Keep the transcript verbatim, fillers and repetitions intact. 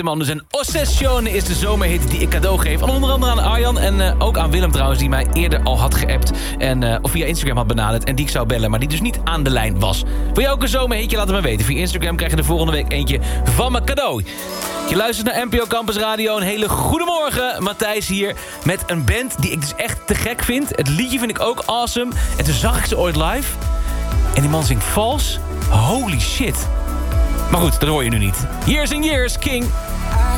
Dus een Ossessione is de zomerhit die ik cadeau geef. En onder andere aan Arjan en uh, ook aan Willem trouwens... die mij eerder al had geappt en, uh, of via Instagram had benaderd... en die ik zou bellen, maar die dus niet aan de lijn was. Wil je ook een zomerhitje? Laat het me weten. Via Instagram krijg je de volgende week eentje van mijn cadeau. Je luistert naar N P O Campus Radio. Een hele goede morgen. Matthijs hier met een band die ik dus echt te gek vind. Het liedje vind ik ook awesome. En toen zag ik ze ooit live. En die man zingt vals. Holy shit. Maar goed, dat hoor je nu niet. Years and Years, King...